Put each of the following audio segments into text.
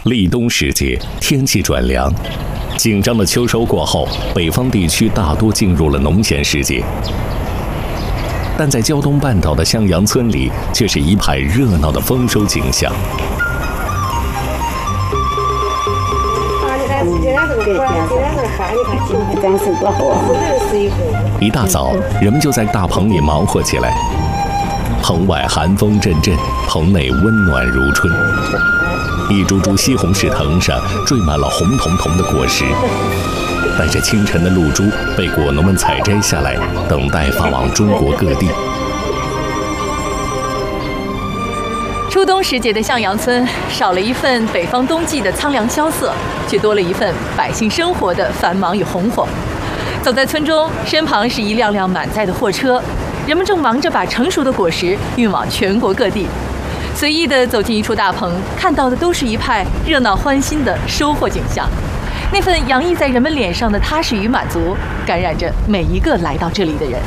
立冬时节，天气转凉，紧张的秋收过后，北方地区大多进入了农闲时节。但在胶东半岛的向阳村里，却是一派热闹的丰收景象。一大早，人们就在大棚里忙活起来。棚外寒风阵阵，棚内温暖如春。一株株西红柿藤上缀满了红彤彤的果实，带着清晨的露珠被果农们采摘下来，等待发往中国各地。 初冬时节的向阳村，少了一份北方冬季的苍凉萧瑟，却多了一份百姓生活的繁忙与红火。走在村中，身旁是一辆辆满载的货车，人们正忙着把成熟的果实运往全国各地。随意地走进一处大棚，看到的都是一派热闹欢欣的收获景象。那份洋溢在人们脸上的踏实与满足，感染着每一个来到这里的人。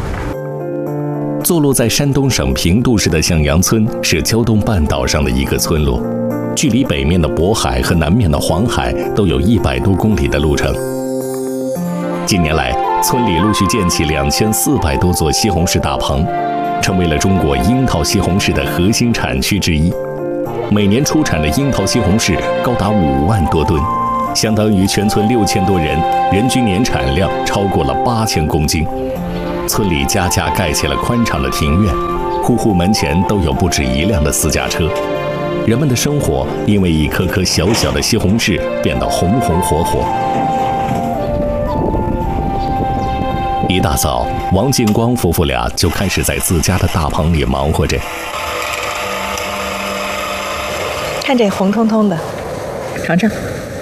坐落在山东省平度市的向阳村是胶东半岛上的一个村落，距离北面的渤海和南面的黄海都有100多公里的路程。近年来，村里陆续建起2400多座西红柿大棚，成为了中国樱桃西红柿的核心产区之一。每年出产的樱桃西红柿高达5万多吨，相当于全村6000多人，人均年产量超过了8000公斤。村里家家盖起了宽敞的庭院，户户门前都有不止一辆的私家车。人们的生活因为一颗颗小小的西红柿变得红红火火。一大早，王进光夫妇俩就开始在自家的大棚里忙活着。 看这红彤彤的，尝尝。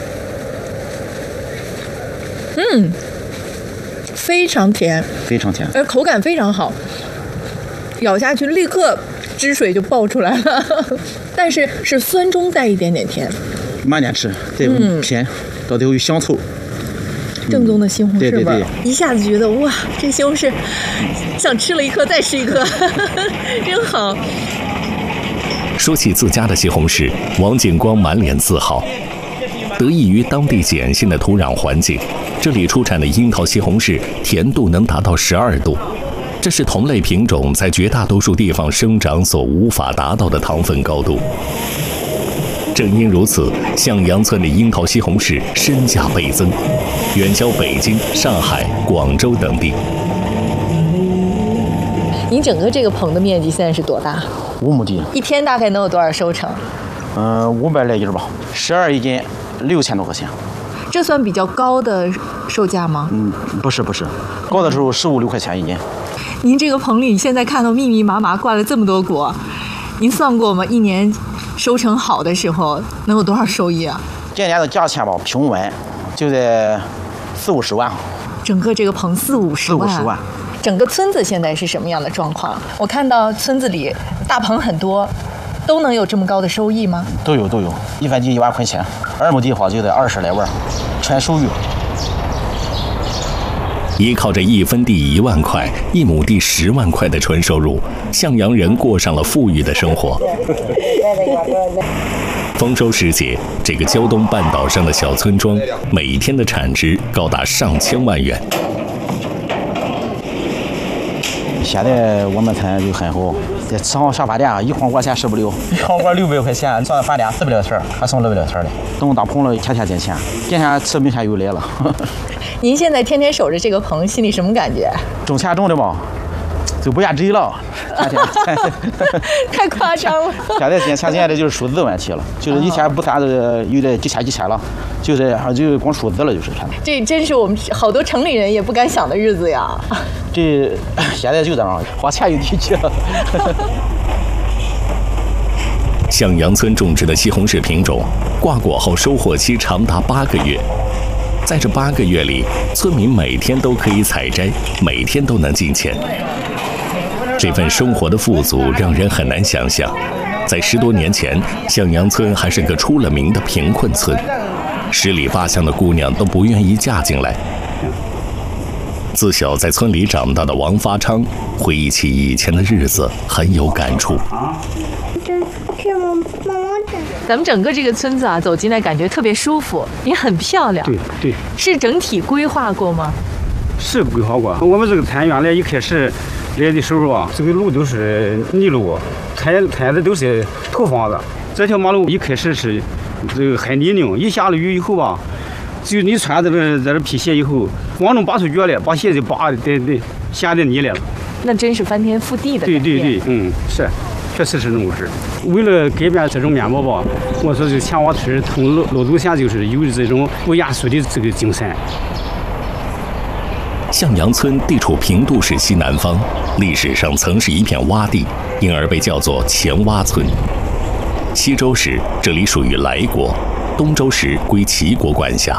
非常甜， 非常甜， 口感非常好，咬下去立刻汁水就爆出来了，但是是酸中带一点点甜。 慢点吃，这甜，到最后有香醋。 正宗的西红柿味， 对， 一下子觉得哇，这西红柿想吃了一颗再吃一颗，真好。 说起自家的西红柿，王进光满脸自豪。得益于当地碱性的土壤环境，这里出产的樱桃西红柿甜度能达到12度，这是同类品种在绝大多数地方生长所无法达到的糖分高度。正因如此，向阳村的樱桃西红柿身价倍增，远销北京、上海、广州等地。 您整个这个棚的面积现在是多大 ？5亩地。一天大概能有多少收成 ？500来斤吧，12一斤，6000多块钱。 这算比较高的售价吗？ 不是，高的时候15、16块钱一斤。 您这个棚里现在看到密密麻麻挂了这么多果，您算过吗？一年收成好的时候能有多少收益啊？ 今年的价钱吧，平稳就在40-50万。 整个这个棚40-50万。整个村子现在是什么样的状况？我看到村子里大棚很多，都能有这么高的收益吗？ 都有，1分地1万块钱，2亩地的话就得20来万，全收益。 依靠着1分地1万块，1亩地10万块的纯收入，向阳人过上了富裕的生活。丰收时节，这个胶东半岛上的小村庄，每天的产值高达上千万元。 现在我们村就很好，在吃上饭店一黄瓜钱吃不了，一黄瓜600块钱，上饭店400来钱，还送600来钱的。等大棚了，天天进钱，今天吃明天又来了。 您现在天天守着这个棚，心里什么感觉？ 种钱种的嘛，就不愿追了，天。 太夸张了。 现在的就是数字问题了，就是以前不算是有的几千了，就光数字了，就是现在。 这真是我们好多城里人也不敢想的日子呀。 这现在就这样，花钱有地气了。 向阳村种植的西红柿品种，挂果后收获期长达8个月。在这8个月里，村民每天都可以采摘，每天都能进钱。这份生活的富足让人很难想象。在10多年前，向阳村还是个出了名的贫困村，10里8乡的姑娘都不愿意嫁进来。自小在村里长大的王发昌回忆起以前的日子，很有感触。 咱们整个这个村子啊，走进来感觉特别舒服，也很漂亮。 对， 是整体规划过吗？ 是规划过。我们这个村原来一开始来的时候啊，这个路都是泥路，开的都是土房子。这条马路一开始是这个很泥泞，一下了雨以后吧，就你穿在这皮鞋以后，往中拔出脚来，把鞋就拔的下的泥来了。 那真是翻天覆地的。 对，是。确实是那么回事。为了改变这种面貌吧，我说这前洼村从老祖先就是有这种不压缩的这个精神。 向阳村地处平度市西南方，历史上曾是一片洼地，因而被叫做前洼村。西周时，这里属于莱国；东周时归齐国管辖。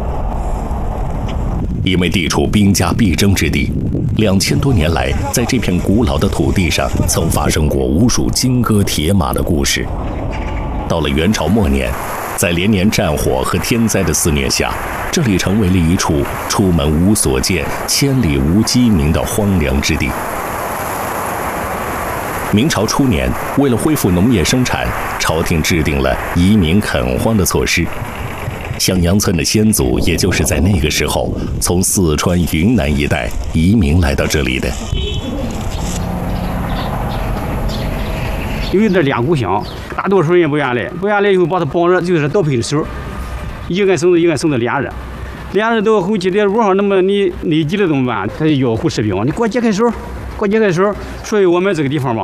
因为地处兵家必争之地，2000多年来，在这片古老的土地上，曾发生过无数金戈铁马的故事。到了元朝末年，在连年战火和天灾的肆虐下，这里成为了一处出门无所见、千里无鸡鸣的荒凉之地。明朝初年，为了恢复农业生产，朝廷制定了移民垦荒的措施。向阳村的先祖，也就是在那个时候从四川、云南一带移民来到这里的。 因为这两故乡，大多数人也不愿来，不愿来以后把他绑着，就是倒配的手，一个绳子连着，连着到后期在路上，那么你累积了怎么办？他就要护士兵，你给我解开手，所以我们这个地方吧，